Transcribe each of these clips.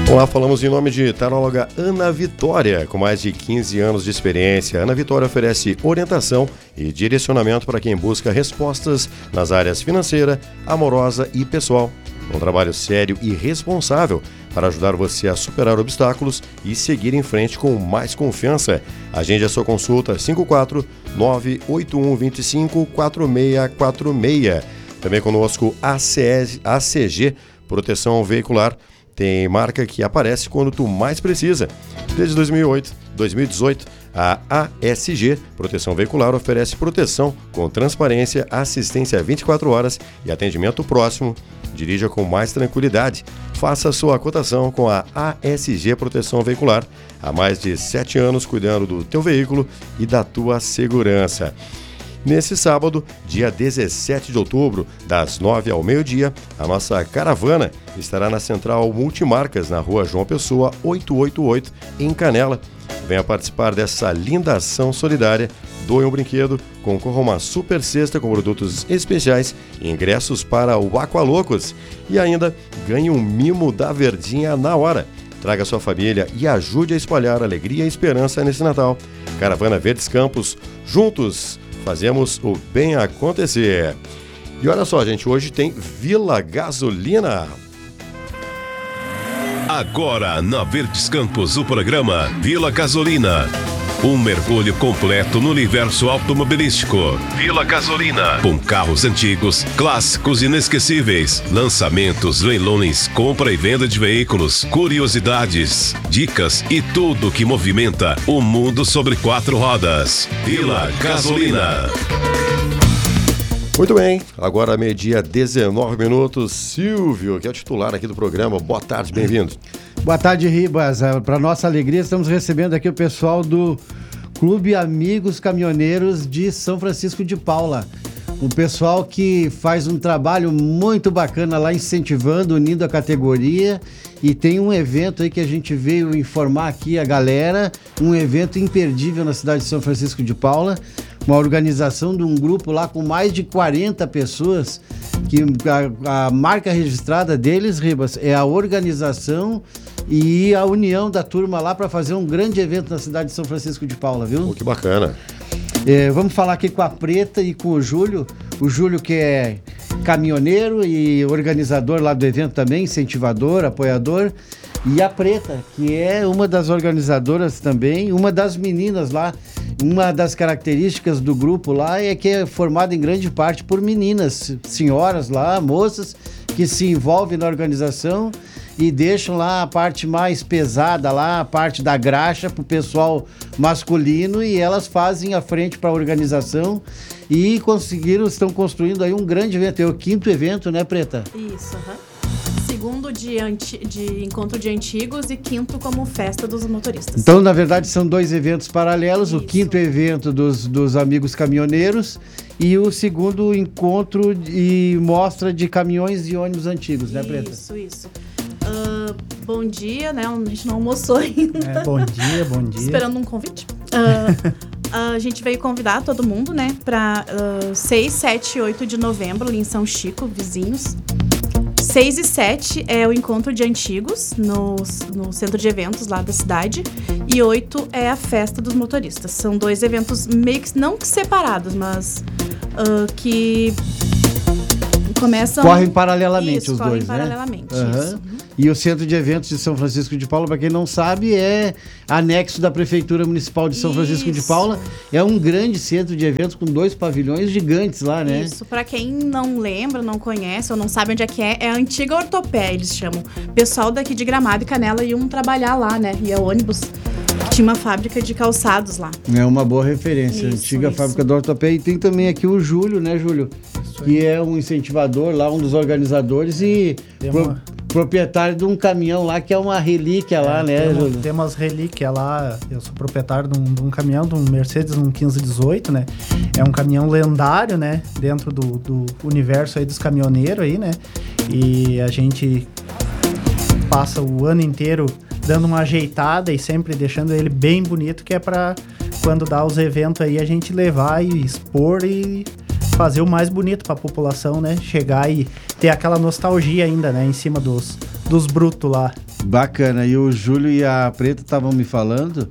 Olá, falamos em nome de taróloga Ana Vitória, com mais de 15 anos de experiência. Ana Vitória oferece orientação e direcionamento para quem busca respostas nas áreas financeira, amorosa e pessoal. Um trabalho sério e responsável para ajudar você a superar obstáculos e seguir em frente com mais confiança. Agende a sua consulta 549-8125-4646. Também conosco ACG Proteção Veicular. Tem marca que aparece quando tu mais precisa. Desde 2018, a ASG Proteção Veicular oferece proteção com transparência, assistência 24 horas e atendimento próximo. Dirija com mais tranquilidade. Faça sua cotação com a ASG Proteção Veicular. Há mais de 7 anos cuidando do teu veículo e da tua segurança. Nesse sábado, dia 17 de outubro, das 9 ao meio-dia, a nossa caravana estará na Central Multimarcas, na Rua João Pessoa, 888, em Canela. Venha participar dessa linda ação solidária. Doe um brinquedo, concorra a uma super cesta com produtos especiais, ingressos para o Aqualocos e ainda ganhe um mimo da Verdinha na hora. Traga sua família e ajude a espalhar alegria e esperança nesse Natal. Caravana Verdes Campos, juntos fazemos o bem acontecer. E olha só, gente, hoje tem Vila Gasolina. Agora na Verdes Campos, o programa Vila Gasolina. Um mergulho completo no universo automobilístico. Vila Gasolina. Com carros antigos, clássicos inesquecíveis, lançamentos, leilões, compra e venda de veículos, curiosidades, dicas e tudo que movimenta o mundo sobre 4 rodas. Vila Gasolina. Muito bem, agora meio-dia, 19 minutos. Silvio, que é o titular aqui do programa. Boa tarde, bem-vindo. Boa tarde, Ribas. Para nossa alegria, estamos recebendo aqui o pessoal do Clube Amigos Caminhoneiros de São Francisco de Paula. Um pessoal que faz um trabalho muito bacana lá, incentivando, unindo a categoria. E tem um evento aí que a gente veio informar aqui a galera, um evento imperdível na cidade de São Francisco de Paula. Uma organização de um grupo lá com mais de 40 pessoas, que a marca registrada deles, Ribas, é a organização e a união da turma lá para fazer um grande evento na cidade de São Francisco de Paula, viu? Que bacana. Vamos falar aqui com a Preta e com o Júlio que é caminhoneiro e organizador lá do evento também, incentivador, apoiador. E a Preta, que é uma das organizadoras também, uma das meninas lá. Uma das características do grupo lá é que é formado em grande parte por meninas, senhoras lá, moças, que se envolvem na organização e deixam lá a parte mais pesada lá, a parte da graxa para o pessoal masculino, e elas fazem a frente para a organização e estão construindo aí um grande evento. É o 5º evento, né, Preta? Isso, Segundo de encontro de antigos e 5º como festa dos motoristas. Então, na verdade, são 2 eventos paralelos. Isso. O 5º evento dos amigos caminhoneiros e o 2º encontro e mostra de caminhões e ônibus antigos, né, Preta? Isso. Bom dia, né? A gente não almoçou ainda. Bom dia. Esperando um convite. A gente veio convidar todo mundo, né? Para 6, 7 e 8 de novembro, ali em São Chico, vizinhos. 6 e 7 é o encontro de antigos no centro de eventos lá da cidade. E 8 é a festa dos motoristas. São 2 eventos meio que não separados, mas que começam... Correm paralelamente. Isso, os correm dois, paralelamente, né? Isso. E o Centro de Eventos de São Francisco de Paula, para quem não sabe, é anexo da Prefeitura Municipal de São Francisco de Paula. É um grande centro de eventos com 2 pavilhões gigantes lá, né? Isso, para quem não lembra, não conhece ou não sabe onde é a antiga Ortopé, eles chamam. Pessoal daqui de Gramado e Canela iam trabalhar lá, né? E a ônibus, que tinha uma fábrica de calçados lá. É uma boa referência, antiga fábrica do Ortopé. E tem também aqui o Júlio, né, Júlio? Que é um incentivador lá, um dos organizadores e proprietário de um caminhão lá, que é uma relíquia lá, né, Júlio? Tem umas relíquias lá. Eu sou proprietário de um caminhão, de um Mercedes 1518, né? É um caminhão lendário, né? Dentro do universo aí dos caminhoneiros aí, né? E a gente passa o ano inteiro dando uma ajeitada e sempre deixando ele bem bonito, que é para quando dá os eventos aí a gente levar e expor e fazer o mais bonito para a população, né? Chegar e ter aquela nostalgia ainda, né? Em cima dos dos brutos lá. Bacana. E o Júlio e a Preta estavam me falando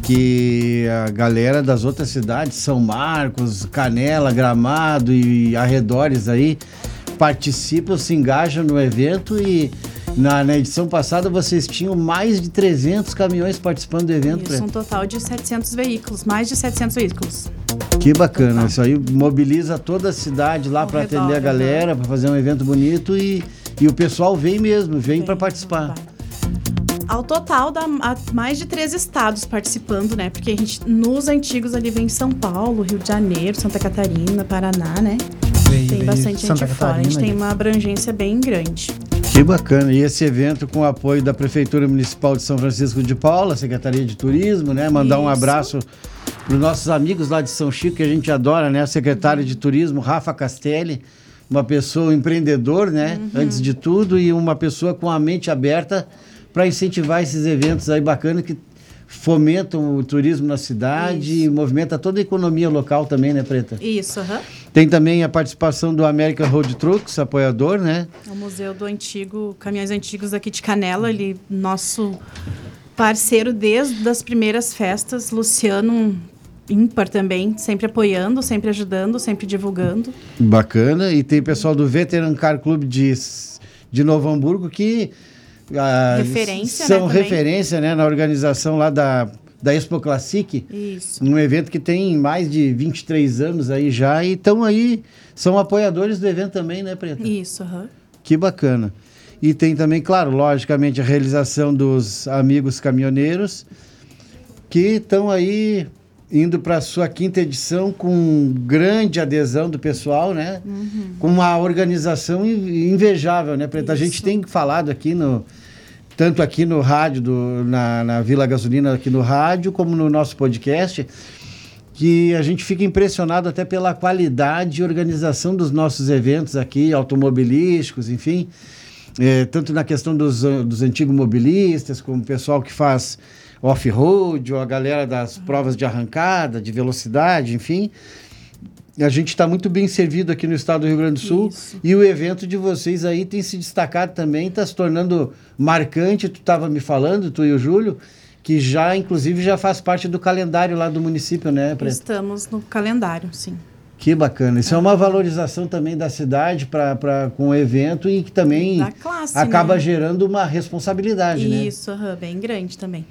que a galera das outras cidades, São Marcos, Canela, Gramado e arredores aí, participam, se engajam no evento e na edição passada vocês tinham mais de 300 caminhões participando do evento. Isso, um total de 700 veículos, mais de 700 veículos. Que bacana, Total. isso aí mobiliza toda a cidade lá Ao para redor, atender a galera, para fazer um evento bonito e o pessoal vem mesmo, vem para participar. Ao total, dá mais de 3 estados participando, né? Porque a gente, nos antigos ali vem São Paulo, Rio de Janeiro, Santa Catarina, Paraná, né? Tem bastante gente fora, a gente tem uma abrangência bem grande. Que bacana. E esse evento com o apoio da Prefeitura Municipal de São Francisco de Paula, Secretaria de Turismo, né? Mandar um abraço para os nossos amigos lá de São Chico, que a gente adora, né? A secretária de Turismo, Rafa Castelli, uma pessoa empreendedor, né? Antes de tudo, e uma pessoa com a mente aberta para incentivar esses eventos aí bacanas que fomentam o turismo na cidade e movimenta toda a economia local também, né, Preta? Isso, aham. Tem também a participação do American Road Trucks, apoiador, né? O Museu do Antigo, Caminhões Antigos aqui de Canela, ele, nosso parceiro desde as primeiras festas, Luciano ímpar também, sempre apoiando, sempre ajudando, sempre divulgando. Bacana. E tem pessoal do Veteran Car Club de Novo Hamburgo que Referência, são né, referência, né, na organização lá da Expo Classic. Isso. Um evento que tem mais de 23 anos aí já e estão aí, são apoiadores do evento também, né, Preta? Isso, aham. Que bacana. E tem também, claro, logicamente, a realização dos amigos caminhoneiros que estão aí indo para a sua 5ª edição com grande adesão do pessoal, né? Com uma organização invejável, né, Preta? A gente tem falado aqui tanto aqui no rádio, na Vila Gasolina, aqui no rádio, como no nosso podcast, que a gente fica impressionado até pela qualidade e organização dos nossos eventos aqui, automobilísticos, enfim, tanto na questão dos antigos mobilistas, como o pessoal que faz off-road, ou a galera das provas de arrancada, de velocidade, enfim. A gente está muito bem servido aqui no estado do Rio Grande do Sul. Isso. E o evento de vocês aí tem se destacado também, está se tornando marcante. Tu estava me falando, tu e o Júlio, que já, inclusive, já faz parte do calendário lá do município, né, Preta? Estamos no calendário, sim. Que bacana. Isso é uma valorização também da cidade com o evento e que também Da classe, acaba né? gerando uma responsabilidade, né? Isso, aham, bem grande também.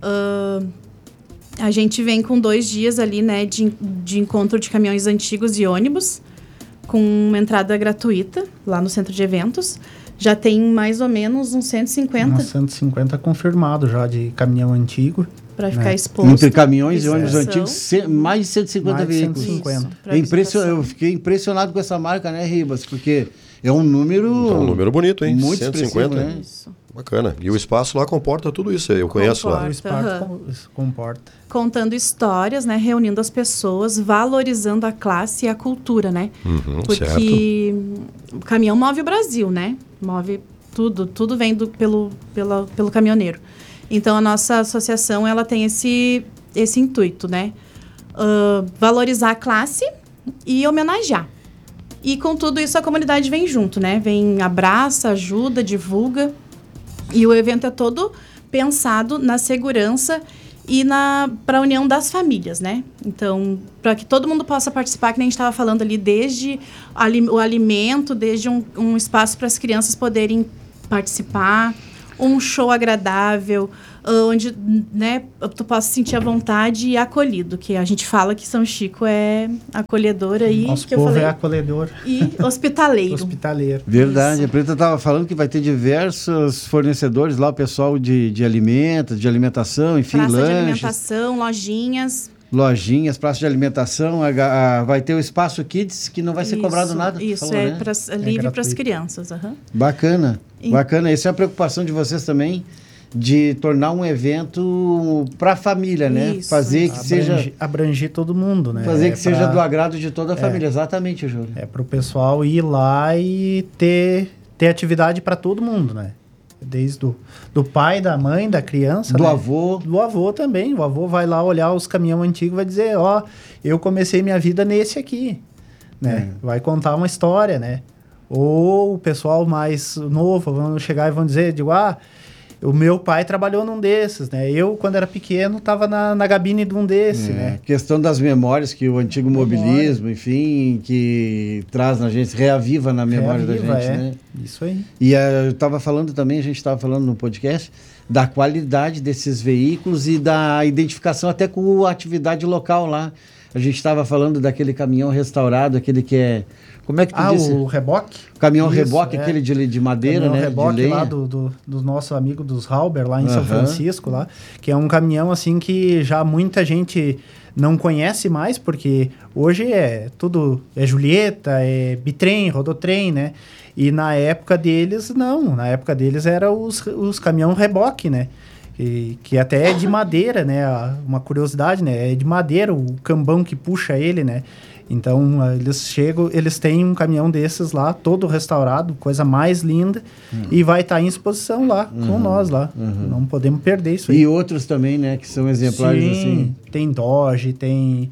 A gente vem com 2 dias ali, né, de encontro de caminhões antigos e ônibus, com uma entrada gratuita lá no centro de eventos. Já tem mais ou menos uns 150 Umas 150 confirmado já de caminhão antigo. para ficar exposto. Entre caminhões e ônibus Visitação. antigos, mais de 150 Mais de veículos. 150. Isso, pra visitação. Eu fiquei impressionado com essa marca, né, Ribas? Porque é um número... É um número bonito, hein? Muito 150, expressivo, né? Isso. Bacana. E o espaço lá comporta tudo isso, eu conheço lá. O espaço Aham. comporta. Contando histórias, né, reunindo as pessoas, valorizando a classe e a cultura, né? Porque o caminhão move o Brasil, né? Move tudo vem pelo caminhoneiro. Então, a nossa associação, ela tem esse intuito, né? Valorizar a classe e homenagear. E com tudo isso, a comunidade vem junto, né? Vem, abraça, ajuda, divulga. E o evento é todo pensado na segurança e para a união das famílias, né? Então, para que todo mundo possa participar, que nem a gente estava falando ali, desde o alimento, desde um espaço para as crianças poderem participar, um show agradável, onde, né, tu possa sentir à vontade e acolhido, que a gente fala que São Chico é acolhedor aí, Nosso que eu povo falei, é acolhedor, e hospitaleiro. hospitaleiro. Verdade, Isso. a Preta estava falando que vai ter diversos fornecedores lá, o pessoal de alimentos, de alimentação, enfim, Praça de lanches, alimentação, lojinhas. lojinhas, praça de alimentação, vai ter o Espaço Kids, que não vai ser cobrado nada. tu Isso, falou, né? livre para as gratuito. crianças. Aham. Bacana, E- bacana. Essa é a preocupação de vocês também, de tornar um evento para a família, né? Isso, Fazer que seja... Abranger todo mundo, né? Fazer que seja pra- do agrado de toda a família. Exatamente, Júlio. É para o pessoal ir lá e ter atividade para todo mundo, né? Desde do pai, da mãe, da criança. Do né? avô. Do avô também. O avô vai lá olhar os caminhões antigos e vai dizer, ó, eu comecei minha vida nesse aqui, né? Vai contar uma história, né? Ou o pessoal mais novo vão chegar e vão dizer, o meu pai trabalhou num desses, né? Eu, quando era pequeno, estava na gabine de um desses, né? Questão das memórias que o antigo mobilismo, enfim, que traz na gente, reaviva na memória da gente, né? Isso aí. E eu estava falando também, a gente estava falando no podcast, da qualidade desses veículos e da identificação até com a atividade local lá. A gente estava falando daquele caminhão restaurado, aquele que é... Como é que tu disse? O reboque. O caminhão reboque, aquele de madeira, né? Reboque de lenha. lá do nosso amigo dos Halber, lá em São Francisco, lá, que é um caminhão assim que já muita gente não conhece mais, porque hoje tudo é Julieta, é bitrem, rodotrem, né? E na época deles, não. Na época deles era os caminhão reboque, né? Que até é de madeira, né? Uma curiosidade, né? É de madeira, o cambão que puxa ele, né? Então, eles têm um caminhão desses lá, todo restaurado, coisa mais linda, e vai estar em exposição lá, com nós lá. Não podemos perder isso aí. E outros também, né? Que são exemplares assim. Tem Dodge, tem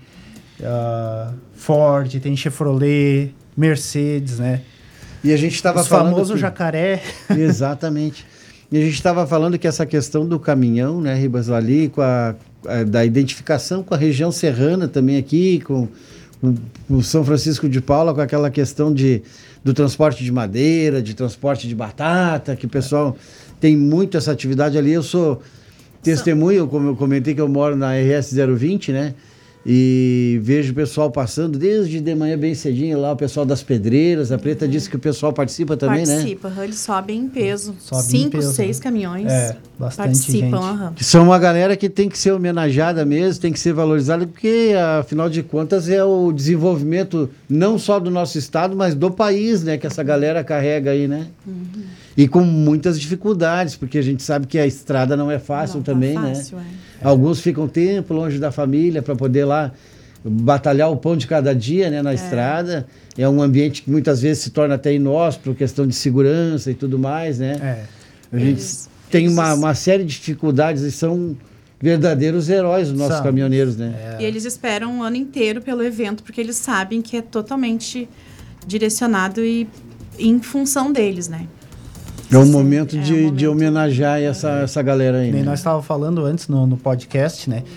Ford, tem Chevrolet, Mercedes, né? E a gente estava falando... O famoso jacaré. Exatamente. E a gente estava falando que essa questão do caminhão, né, Ribas, ali, da identificação com a região serrana também aqui, com o São Francisco de Paula, com aquela questão do transporte de madeira, de transporte de batata, que o pessoal tem muito essa atividade ali. Eu sou testemunho, como eu comentei, que eu moro na RS 020, né? E vejo o pessoal passando desde de manhã bem cedinho lá, o pessoal das pedreiras. A Preta disse que o pessoal participa também, né? Participa, eles sobem em peso. Sobe 5, em peso, 6 caminhões bastante participam. gente. Que são uma galera que tem que ser homenageada mesmo, tem que ser valorizada, porque, afinal de contas, é o desenvolvimento não só do nosso estado, mas do país, né? Que essa galera carrega aí, né? E com muitas dificuldades, porque a gente sabe que a estrada não é fácil também, fácil, né? Alguns ficam tempo longe da família para poder lá batalhar o pão de cada dia, né, na estrada. É um ambiente que muitas vezes se torna até inóspito, questão de segurança e tudo mais, né? A gente tem uma série de dificuldades e são verdadeiros heróis os nossos caminhoneiros, né? E eles esperam um ano inteiro pelo evento, porque eles sabem que é totalmente direcionado e em função deles, né? É um momento de homenagear essa galera aí, Nem né? nós estávamos falando antes no podcast, né?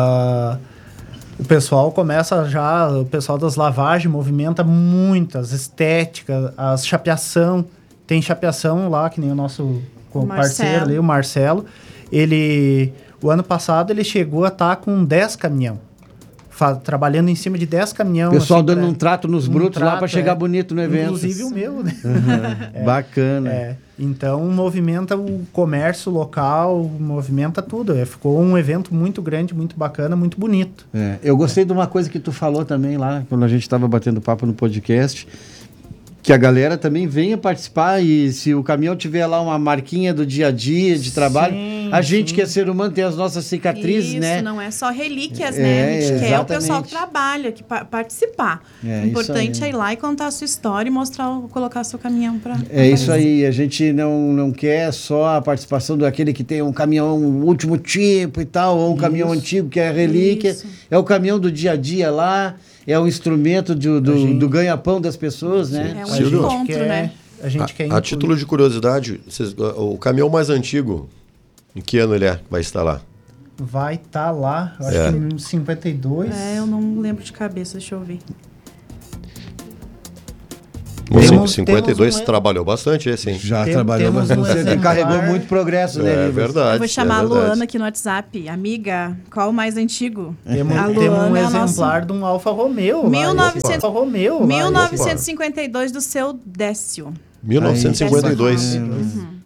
O pessoal começa já, o pessoal das lavagens movimenta muitas estéticas, as chapeação. Tem chapeação lá, que nem o nosso parceiro ali, o Marcelo. O ano passado ele chegou a estar com 10 caminhão. Trabalhando em cima de 10 caminhões. O pessoal assim, dando um trato nos brutos lá para chegar bonito no evento. Inclusive o meu, né? Bacana. Então, movimenta o comércio local, movimenta tudo. Ficou um evento muito grande, muito bacana, muito bonito. Eu gostei de uma coisa que tu falou também lá, quando a gente estava batendo papo no podcast, que a galera também venha participar e se o caminhão tiver lá uma marquinha do dia a dia, de trabalho, a gente que é ser humano tem as nossas cicatrizes, né? Isso, não é só relíquias, né? A gente quer o pessoal que exatamente. trabalha, que participar. O importante é ir lá e contar a sua história e colocar seu caminhão para... Isso aí, a gente não quer só a participação daquele que tem um caminhão último tipo e tal, ou um caminhão antigo que é relíquia, é o caminhão do dia a dia lá, é o instrumento do ganha-pão das pessoas, né? É um encontro, né? A gente quer A título de curiosidade, o caminhão mais antigo, em que ano ele vai estar lá? Vai estar lá, eu acho que em 52. Eu não lembro de cabeça, deixa eu ver. Temos 52 trabalhou bastante esse, hein? Já trabalhou bastante. Você carregou muito progresso, né, Ribas? Verdade. Eu vou chamar a Luana aqui no WhatsApp. Amiga, qual o mais antigo? Temos A um Luana é a exemplar de um Alfa Romeo. 1952 do seu Décio. 1952.